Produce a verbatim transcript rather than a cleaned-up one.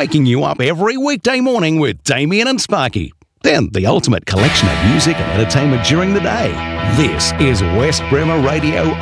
waking you up every weekday morning with Damien and Sparky. Then the ultimate collection of music and entertainment during the day. This is West Bremer Radio